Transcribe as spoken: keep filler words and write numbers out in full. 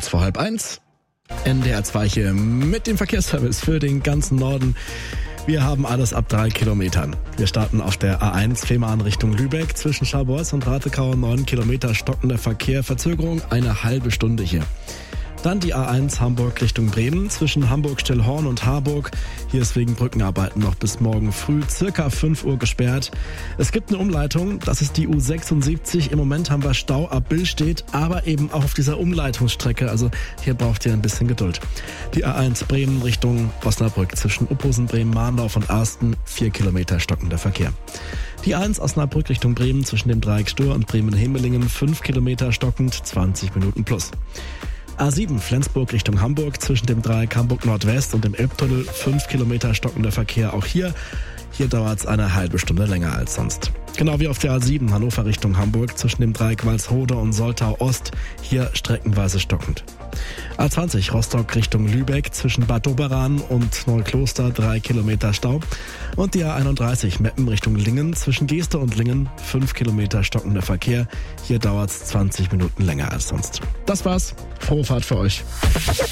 kurz vor halb eins. N D R zwei hier mit dem Verkehrsservice für den ganzen Norden. Wir haben alles ab drei Kilometern. Wir starten auf der A eins Fehmarn Richtung Lübeck. Zwischen Scharbeutz und Ratekau neun Kilometer stockender Verkehr. Verzögerung eine halbe Stunde hier. Dann die A eins Hamburg Richtung Bremen zwischen Hamburg-Stillhorn und Harburg. Hier ist wegen Brückenarbeiten noch bis morgen früh circa fünf Uhr gesperrt. Es gibt eine Umleitung, das ist die U sechsundsiebzig. Im Moment haben wir Stau ab Billstedt, aber eben auch auf dieser Umleitungsstrecke. Also hier braucht ihr ein bisschen Geduld. Die A eins Bremen Richtung Osnabrück zwischen Uphusen, Bremen, Mahndorf und Arsten. Vier Kilometer stockender Verkehr. Die A eins Osnabrück Richtung Bremen zwischen dem Dreieck Stör und Bremen-Hemelingen. Fünf Kilometer stockend, zwanzig Minuten plus. A sieben Flensburg Richtung Hamburg zwischen dem Dreieck Hamburg Nordwest und dem Elbtunnel. Fünf Kilometer stockender Verkehr auch hier. Hier dauert es eine halbe Stunde länger als sonst. Genau wie auf der A sieben Hannover Richtung Hamburg zwischen dem Dreieck Walsrode und Soltau Ost. Hier streckenweise stockend. A zwanzig Rostock Richtung Lübeck zwischen Bad Doberan und Neukloster. Drei Kilometer Stau. Und die A einunddreißig Meppen Richtung Lingen zwischen Geeste und Lingen. Fünf Kilometer stockender Verkehr. Hier dauert es zwanzig Minuten länger als sonst. Das war's. Frohe Fahrt für euch.